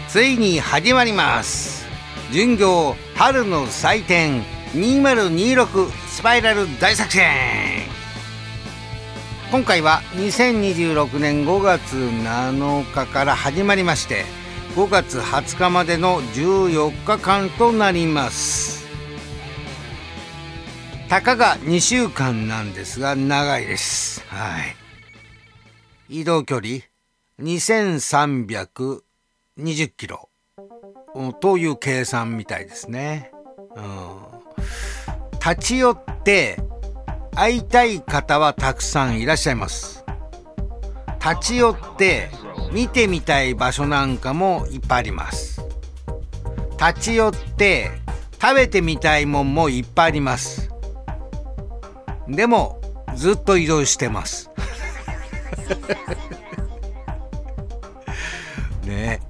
ついに始まります。巡業春の祭典2026スパイラル大作戦。今回は2026年5月7日から始まりまして、5月20日までの14日間となります。たかが2週間なんですが長いです。移動距離2320キロという計算みたいですね。立ち寄って会いたい方はたくさんいらっしゃいます。立ち寄って見てみたい場所なんかもいっぱいあります。立ち寄って食べてみたいもんもいっぱいあります。でもずっと移動してますね。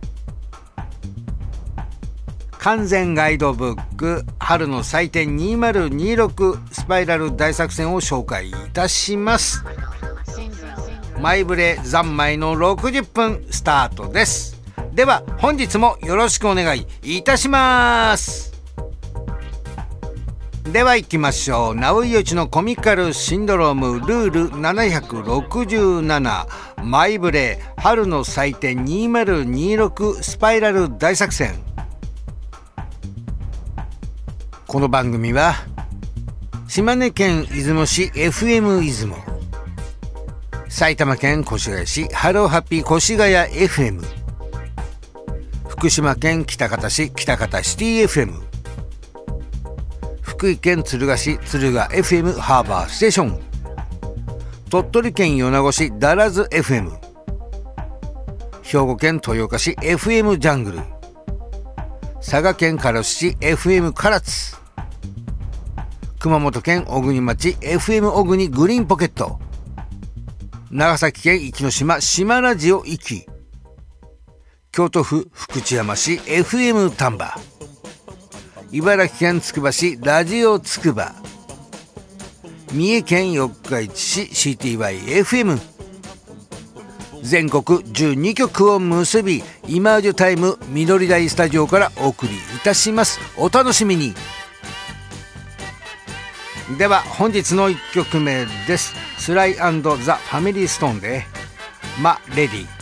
完全ガイドブック春の祭典2026スパイラル大作戦を紹介いたします。前触れ三昧の60分スタートです。では本日もよろしくお願いいたします。では行きましょう。ナウイヨチのコミカルシンドロームルール767前触れ春の祭典2026スパイラル大作戦。この番組は島根県出雲市 FM 出雲、埼玉県越谷市ハローハッピー越谷 FM、 福島県喜多方市喜多方シティ FM、 福井県敦賀市敦賀 FM ハーバーステーション、鳥取県米子市ダラズ FM、 兵庫県豊岡市 FM ジャングル、佐賀県唐津市 FM 唐津、熊本県小国町 FM 小国グリーンポケット、長崎県壱岐島島ラジオ壱岐、京都府福知山市 FM 丹波、茨城県つくば市ラジオつくば、三重県四日市市 CTY-FM、 全国12局を結びイマージュタイム緑台スタジオからお送りいたします。お楽しみに。では本日の1曲目です。スライ&ザ・ファミリーストーンでマ・レディ。